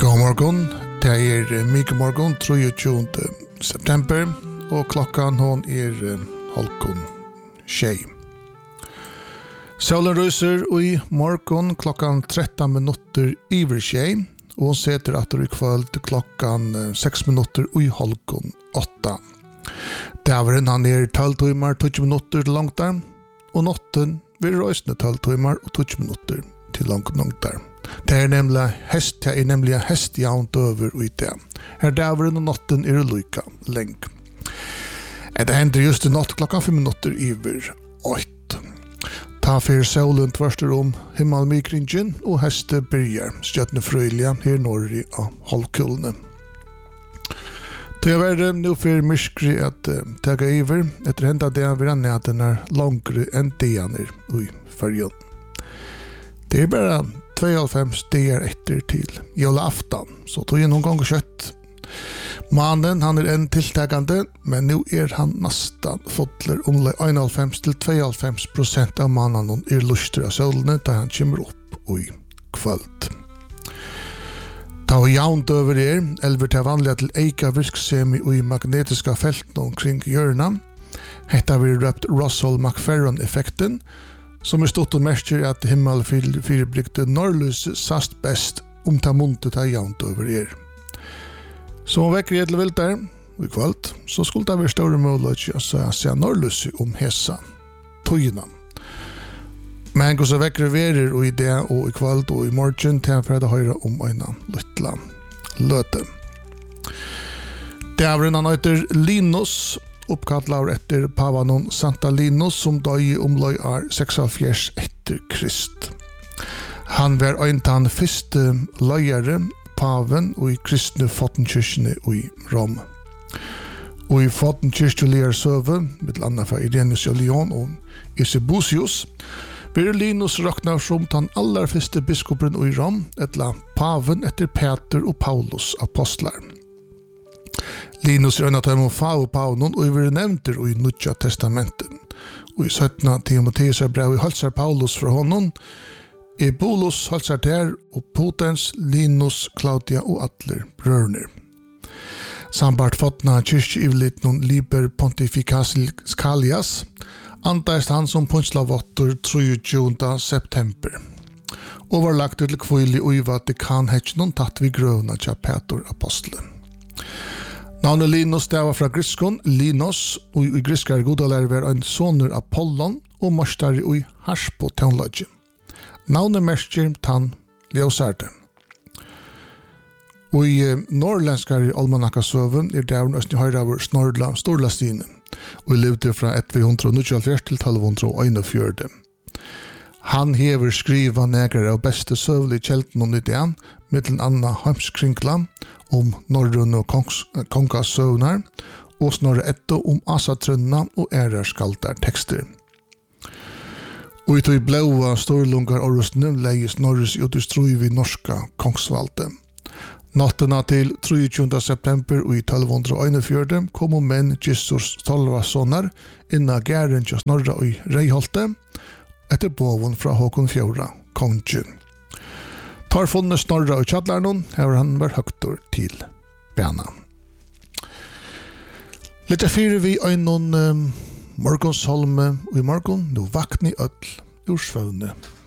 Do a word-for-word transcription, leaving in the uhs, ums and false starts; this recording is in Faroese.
God morgon, det är mycket morgon, tjugotre september och klockan hon är halvkon tjej. Solen ryser i morgon klockan tretton minuter över tjej och hon sätter att det är kväll klockan sex minuter i halvkon åtta. Dävren han är tolv timmar tjugo minuter långt där och natten blir rösne tolv timmar och tjugo minuter till långt långt där. Det är nämligen häst, det är nämligen hästjaunt över ut det. Här dävren och natten är det lika länge. Det händer just i natt klockan fem minuter över åtta. Ta för solen tvärstar om himmelmikringen och hästen börjar stjärnefröjliga här norr i halvkullen. Det är nu för myskri att uh, taga över efter hända det vi rann att den är långre än deaner i färgen. Det är bara tjugofem dagar efter till julafton, så tog jag någon gång kött. Mannen han är en tilltagande, men nu är han nästan fotler om enhundrafem till tjugofem procent av mannen är lustig av solen där han kommer upp i kvöld. Ta jaunt över er, eller till vanliga till eika virksemi och i magnetiska fält omkring hjörnan. Hetta vi röpt Russell-McFerron-effekten, som är stått och märker att himmelfyrblickte norrlös sast bäst om ta muntet har jaunt över er. Så om väcker ett vilt där, i kvällt, så skulle det vara större möjlighet att säga norrlös om hessa tøyna. Men hur så väcker verer och i det och i kvällt och i morgon till för att höra om en lilla löte. Det är en heter Linus, uppkallad efter pavanon Santa Linus som døy omløy er seksoghalvfjerds efter Krist. Han var en av de første løyere paven og i kristne fottenkirkene i Rom. Og i fottenkirkelige søve, med annet fra Irenaeus av Lyon og Eusebius, blir Linus råkna som den aller første biskopen i Rom, etla paven etter Peter og Paulus apostlar. Linus er en av dem fa og paunen og er nevnt i Nya testamentet. Og i sjuttonde Timoteus brev halsar Paulus fra honom, Ebolus halsar der og Potens, Linus, Claudia og atler brørner. Sambart fotna kyrkjeivlitnon Liber Pontificalias, antaist han som punslavotter tjugotre september. Og var lagt til kvøyli og i Vatikanhetjnon tatt vi grøvna tja Petor apostelen. Navnet Linus det var fra Griskon, Linus, og i griskar godalærer var en sonur Apollon og marstar i Harspo teologi. Navnet merker tann Leosarde. Og i norrländskar i Almanakasøven er det av Østni Høyraver Snorla Storlastine, og levde fra etthundreognittioåtta til tolvhundraeinogfjøruti. Han hever skriva negrar av beste søvlig kjelten i det, mittlen anna heimskringla, om norrøn og kongasøvnar, og snarere etter om asatrønna og ærarskaldar tekster. Og i tog blåa storlungar og rustne leies norris ut i strøy norska kongsvalde. Nattena til tjugotre september og i tolvhundraeinogfjøruti kom om menn Jesus tolvassonar inna gæren til Snorra og Reiholte, etter boven fra Håkon Fjóra, kongen. Tar funnet Snorra og Kjallarnon, her han var høgtor til bena. Litt fyrer vi øynon um, morgonsholme og i morgon, nå vakni ødl ur svøvne.